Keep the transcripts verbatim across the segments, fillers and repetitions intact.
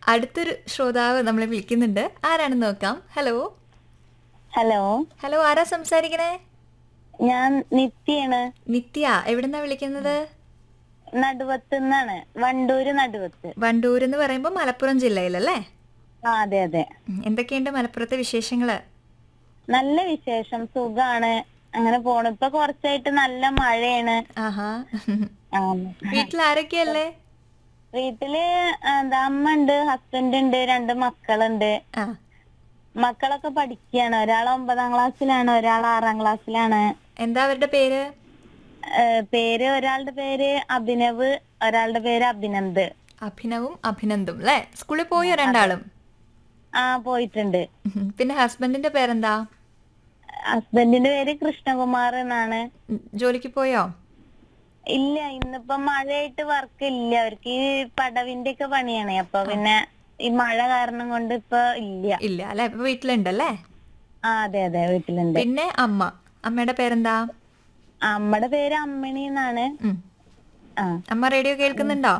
അടുത്തൊരു ശ്രോതാവ് നമ്മളെ വിളിക്കുന്നുണ്ട്. ആരാണെന്ന് നോക്കാം. ഹലോ ഹലോ, ഹലോ ആരാ സംസാരിക്കണേ? ഞാൻ നിത്യാണ്. നിത്യ. എവിടെന്നാ വിളിക്കുന്നത്? നടുവത്ത് നിന്നാണ്, വണ്ടൂര് നടുവത്ത്. വണ്ടൂർ എന്ന് പറയുമ്പോൾ മലപ്പുറം ജില്ലയിലല്ലേ? ആ അതെ അതെ. ഉം, എന്തൊക്കെയുണ്ട് മലപ്പുറത്തെ വിശേഷങ്ങള്? നല്ല വിശേഷം, സുഖാണ്, അങ്ങനെ പോണു. ഇപ്പൊ കുറച്ചായിട്ട് നല്ല മഴയാണ്. ആഹാ. ആ. വീട്ടിൽ ആരൊക്കെയല്ലേ? വീട്ടില് എന്താ അമ്മ ഉണ്ട്, ഹസ്ബൻഡ് ഉണ്ട്, രണ്ട് മക്കളുണ്ട്. ആ മക്കളൊക്കെ പഠിക്കുകയാണ്. ഒരാൾ ഒമ്പതാം ക്ലാസ്സിലാണ്, ഒരാൾ ആറാം ക്ലാസ്സിലാണ്. എന്താ അവരുടെ പേര്? ഏഹ് പേര് ഒരാളുടെ പേര് അഭിനവ്, ഒരാളുടെ പേര് അഭിനന്ദ്. അഭിനവും അഭിനന്ദും അല്ലേ? സ്കൂളിൽ പോയോ അതെ. രണ്ടാളും? ആ പോയിട്ടുണ്ട്. ഉം, പിന്നെ ഹസ്ബൻഡിന്റെ പേരെന്താ? ഹസ്ബൻഡിന്റെ പേര് കൃഷ്ണകുമാർ എന്നാണ്. ഉം, ജോലിക്ക് പോയോ? ഇല്ല, ഇന്നിപ്പോ മഴയായിട്ട് വർക്ക് ഇല്ല. അവർക്ക് ഈ പടവിന്റെ ഒക്കെ പണിയാണ്. അപ്പൊ പിന്നെ ഈ മഴ കാരണം കൊണ്ട് ഇപ്പൊ ഇല്ല. ഇല്ല അല്ലെ? ഇപ്പൊ വീട്ടിലുണ്ടല്ലേ? ആ അതെ അതെ, വീട്ടിലുണ്ട്. പിന്നെ അമ്മ, അമ്മയുടെ പേരെന്താ? അമ്മയുടെ പേര് അമ്മിണി എന്നാണ്. ഉം. ആ അമ്മ റേഡിയോ കേൾക്കുന്നുണ്ടോ?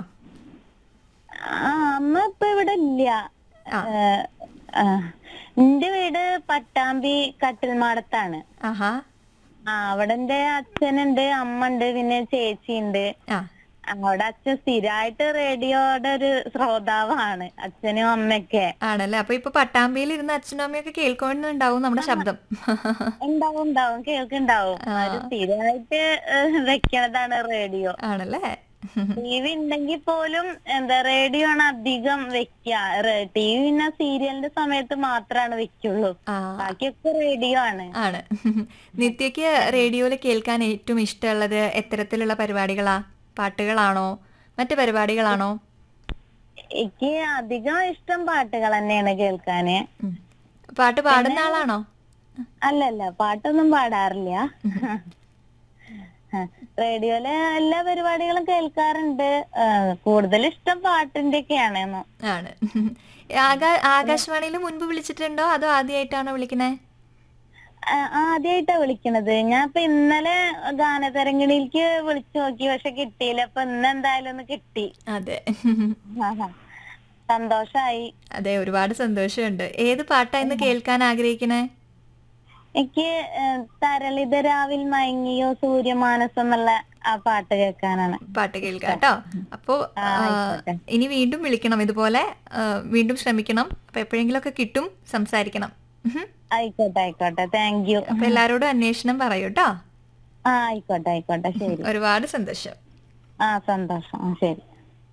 ആ അമ്മ ഇപ്പൊ ഇവിടെ ഇല്ല. ആ. ഏഹ്, ആ. എന്റെ വീട് പട്ടാമ്പി കട്ടിൽമാടത്താണ്. ആഹാ. ആ അവിടെ എന്റെ അച്ഛനുണ്ട്, അമ്മ ഉണ്ട്, പിന്നെ ചേച്ചി ഉണ്ട്. ആ അവിടെ അച്ഛൻ സ്ഥിരമായിട്ട് റേഡിയോയുടെ ഒരു ശ്രോതാവാണ്, അച്ഛനും അമ്മയൊക്കെ. ആണല്ലേ? അപ്പൊ ഇപ്പൊ പട്ടാമ്പിയിൽ ഇരുന്ന് അച്ഛനും അമ്മയൊക്കെ കേൾക്കുന്നുണ്ടാവും നമ്മുടെ ശബ്ദം. ഉണ്ടാവും ഉണ്ടാവും, കേൾക്കുണ്ടാവും. ആ, അവര് സ്ഥിരമായിട്ട് ഏഹ്, വെക്കണതാണ് റേഡിയോ. ആണല്ലേ? ടി വി ഉണ്ടെങ്കിൽ പോലും എന്താ റേഡിയോ ആണ് അധികം വെക്ക. ടി വി പിന്നെ സീരിയലിന്റെ സമയത്ത് മാത്രാണ് വെക്കുള്ളൂ. ആ, ബാക്കിയൊക്കെ റേഡിയോ ആണ്. ആണ്. നിത്യക്ക് റേഡിയോയിൽ കേൾക്കാൻ ഏറ്റവും ഇഷ്ടമുള്ളത് എത്തരത്തിലുള്ള പരിപാടികളാ? പാട്ടുകളാണോ മറ്റു പരിപാടികളാണോ? എനിക്ക് അധികം ഇഷ്ടം പാട്ടുകൾ തന്നെയാണ് കേൾക്കാന്. ഉം. പാട്ട് പാടുന്ന ആളാണോ? അല്ലല്ല, പാട്ടൊന്നും പാടാറില്ല. റേഡിയോയിലെ എല്ലാ പരിപാടികളും കേൾക്കാറുണ്ട്. കൂടുതൽ ഇഷ്ടം പാട്ടിന്റെ ഒക്കെയാണ്. ആണ്. ആകാ ആകാശവാണിയിൽ മുൻപ് വിളിച്ചിട്ടുണ്ടോ അതോ ആദ്യമായിട്ടാണോ വിളിക്കണേ? ആദ്യമായിട്ടാ വിളിക്കണത്. ഞാൻ ഇപ്പൊ ഇന്നലെ ഗാനതരംഗിണിക്ക് വിളിച്ചു നോക്കി, പക്ഷെ കിട്ടിയില്ല. അപ്പൊ ഇന്ന് എന്തായാലും ഒന്ന് കിട്ടി. അതെ. ആഹാ. സന്തോഷായി. അതെ, ഒരുപാട് സന്തോഷമുണ്ട്. ഏത് പാട്ടാ ഇന്ന് കേൾക്കാൻ ആഗ്രഹിക്കണേ? എനിക്ക് ഏഹ്, തരളിത രാവിൽ മയങ്ങിയോ സൂര്യമാനസം എന്നുള്ള ആ പാട്ട് കേൾക്കാനാണ്. പാട്ട് കേൾക്കാം കേട്ടോ. അപ്പോൾ ആ, ആയിക്കോട്ടെ. ഇനി വീണ്ടും വിളിക്കണം, ഇതുപോലെ ആ, വീണ്ടും ശ്രമിക്കണം. അപ്പൊ എപ്പോഴെങ്കിലുമൊക്കെ കിട്ടും, സംസാരിക്കണം. ഉഹും. ആയിക്കോട്ടെ ആയിക്കോട്ടെ, താങ്ക് യു. അപ്പൊ എല്ലാരോടും അന്വേഷണം പറയൂ കേട്ടോ. ആ ആയിക്കോട്ടെ ആയിക്കോട്ടെ, ശരി. ഒരുപാട് സന്തോഷം. ആ സന്തോഷം. ആ ശരി.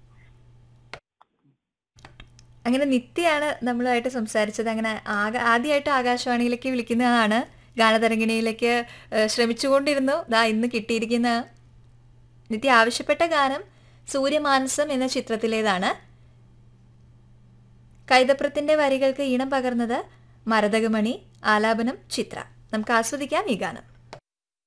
അങ്ങനെ നിത്യയാണ് നമ്മളുമായിട്ട് സംസാരിച്ചത്. അങ്ങനെ ആക ആദ്യമായിട്ട് ആകാശവാണിയിലേക്ക് വിളിക്കുന്നതാണ്. ഗാനതരംഗിണിയിലേക്ക് ഏഹ്, ശ്രമിച്ചുകൊണ്ടിരുന്നു. ദാ ഇന്ന് കിട്ടിയിരിക്കുന്ന നിത്യ ആവശ്യപ്പെട്ട ഗാനം സൂര്യമാനസം എന്ന ചിത്രത്തിലേതാണ്. കൈതപ്രത്തിന്റെ വരികൾക്ക് ഈണം പകർന്നത് മരതകമണി, ആലാപനം ചിത്ര. നമുക്ക് ആസ്വദിക്കാം ഈ ഗാനം.